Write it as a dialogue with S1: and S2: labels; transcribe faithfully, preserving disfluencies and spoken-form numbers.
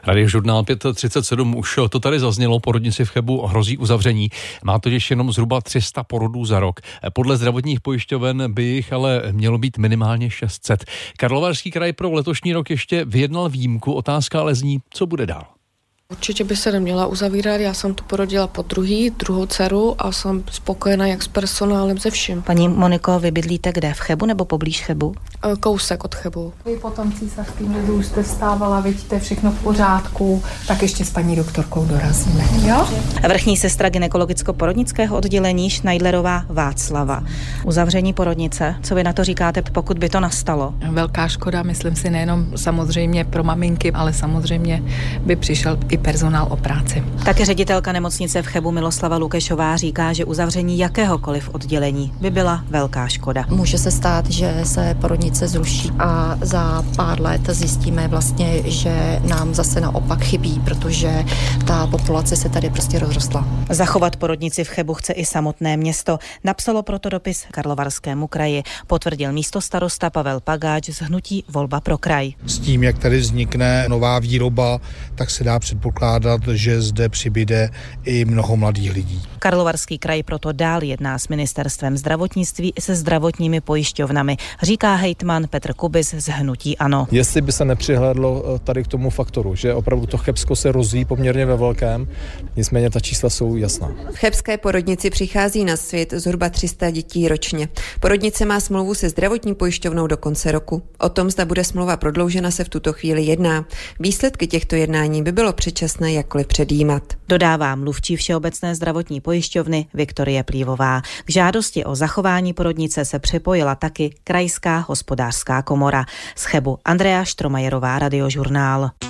S1: Radiožurnál pět třicet sedm, už to tady zaznělo, porodnici v Chebu hrozí uzavření. Má totiž jenom zhruba tři sta porodů za rok. Podle zdravotních pojišťoven by jich ale mělo být minimálně šest set. Karlovarský kraj pro letošní rok ještě vyjednal výjimku, otázka ale zní, co bude dál.
S2: Určitě by se neměla uzavírat, já jsem tu porodila po druhý, druhou dceru a jsem spokojená jak s personálem, se vším.
S3: Paní Moniko, vy bydlíte kde, v Chebu nebo poblíž Chebu?
S2: Kousek od Chebu.
S4: Vy potom císařským lidu už jste vstávala, vidíte všechno v pořádku, tak ještě s paní doktorkou dorazíme, jo?
S3: Vrchní sestra gynekologicko-porodnického oddělení Schneidlerová Václava. Uzavření porodnice, co vy na to říkáte, pokud by to nastalo?
S4: Velká škoda, myslím si, nejenom samozřejmě pro maminky, ale samozřejmě by přišel i personál o práci.
S3: Také ředitelka nemocnice v Chebu Miloslava Lukešová říká, že uzavření jakéhokoliv oddělení by byla velká škoda.
S5: Může se stát, že se porodnice zruší a za pár let zjistíme vlastně, že nám zase naopak chybí, protože ta populace se tady prostě rozrostla.
S3: Zachovat porodnici v Chebu chce i samotné město. Napsalo proto dopis Karlovarskému kraji. Potvrdil místostarosta Pavel Pagáč z hnutí Volba pro kraj.
S6: S tím, jak tady vznikne nová výroba, tak se dá předpokládat, že zde přibyde i mnoho mladých lidí.
S3: Karlovarský kraj proto dál jedná s ministerstvem zdravotnictví i se zdravotními pojišťovnami, říká hejtman Petr Kubis z hnutí ANO.
S7: Jestli by se nepřihlédlo tady k tomu faktoru, že opravdu to Chebsko se rozvíjí poměrně ve velkém, nicméně ta čísla jsou jasná.
S8: V chebské porodnici přichází na svět zhruba tři sta dětí ročně. Porodnice má smlouvu se zdravotní pojišťovnou do konce roku. O tom, zda bude smlouva prodloužena, se v tuto chvíli jedná. Výsledky těchto jednání by bylo předčasné jakkoliv předjímat.
S3: Dodává mluvčí Všeobecné zdravotní pojišťovny Viktorie Plívová. K žádosti o zachování porodnice se připojila taky Krajská hospodářská komora. Z Chebu Andrea Štromajerová, Radiožurnál.